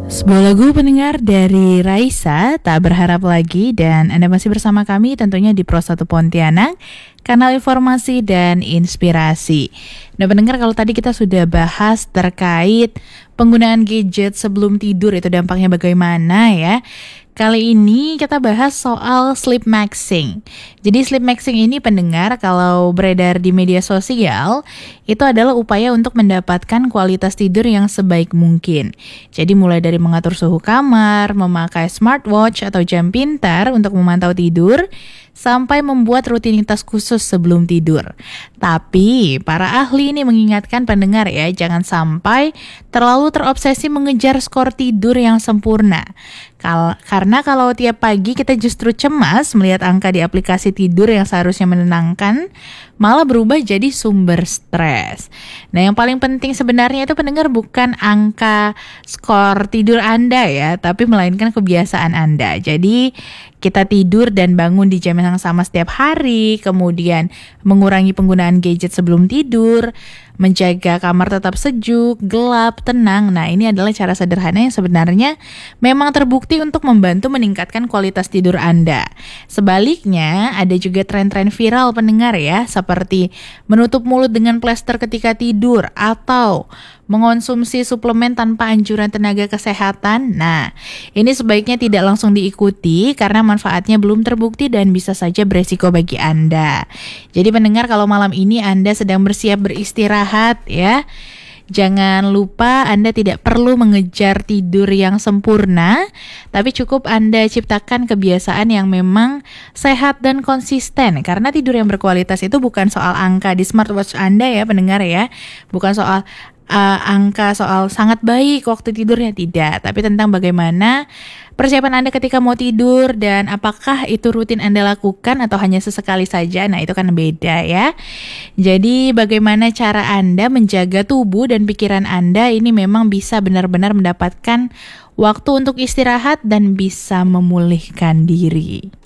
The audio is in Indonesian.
Sebuah lagu pendengar dari Raisa, Tak Berharap Lagi, dan Anda masih bersama kami tentunya di Pro 1 Pontianak, kanal informasi dan inspirasi. Nah pendengar, kalau tadi kita sudah bahas terkait penggunaan gadget sebelum tidur, itu dampaknya bagaimana ya. Kali ini kita bahas soal sleep maxing. Jadi sleep maxing ini pendengar kalau beredar di media sosial itu adalah upaya untuk mendapatkan kualitas tidur yang sebaik mungkin. Jadi mulai dari mengatur suhu kamar, memakai smartwatch atau jam pintar untuk memantau tidur, sampai membuat rutinitas khusus sebelum tidur. Tapi para ahli ini mengingatkan pendengar ya, jangan sampai terlalu terobsesi mengejar skor tidur yang sempurna. Karena kalau tiap pagi kita justru cemas melihat angka di aplikasi tidur yang seharusnya menenangkan, malah berubah jadi sumber stres. Nah yang paling penting sebenarnya itu pendengar bukan angka skor tidur Anda ya, tapi melainkan kebiasaan Anda. Jadi kita tidur dan bangun di jam yang sama setiap hari, kemudian mengurangi penggunaan gadget sebelum tidur, menjaga kamar tetap sejuk, gelap, tenang. Nah ini adalah cara sederhana yang sebenarnya memang terbukti untuk membantu meningkatkan kualitas tidur Anda. Sebaliknya ada juga tren-tren viral pendengar ya, seperti menutup mulut dengan plester ketika tidur atau mengonsumsi suplemen tanpa anjuran tenaga kesehatan. Nah, ini sebaiknya tidak langsung diikuti karena manfaatnya belum terbukti dan bisa saja beresiko bagi Anda. Jadi pendengar, kalau malam ini Anda sedang bersiap beristirahat ya, jangan lupa Anda tidak perlu mengejar tidur yang sempurna, tapi cukup Anda ciptakan kebiasaan yang memang sehat dan konsisten. Karena tidur yang berkualitas itu bukan soal angka di smartwatch Anda ya pendengar ya, bukan soal angka soal sangat baik waktu tidurnya, tidak, tapi tentang bagaimana persiapan Anda ketika mau tidur dan apakah itu rutin Anda lakukan atau hanya sesekali saja. Nah itu kan beda ya. Jadi bagaimana cara Anda menjaga tubuh dan pikiran Anda ini memang bisa benar-benar mendapatkan waktu untuk istirahat dan bisa memulihkan diri.